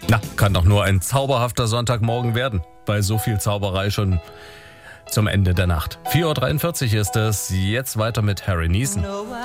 Na, kann doch nur ein zauberhafter Sonntagmorgen werden. Bei so viel Zauberei schon zum Ende der Nacht. 4:43 Uhr ist es. Jetzt weiter mit Harry Nilsson.